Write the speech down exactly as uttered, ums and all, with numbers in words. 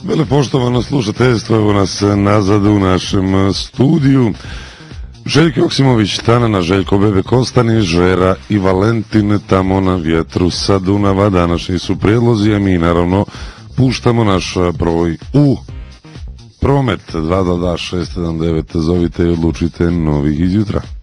Velepoštovano slušateljstvo, evo nas nazad u našem studiju. Željko Joksimović, Tanana, Željko Bebe Kostani, Žera i Valentin tamo na vjetru sa Dunava. Današnji su prijedlozi, a mi naravno puštamo naš broj u promet dva dva dva šest jedan devet. Zovite i odlučite novih iz jutra.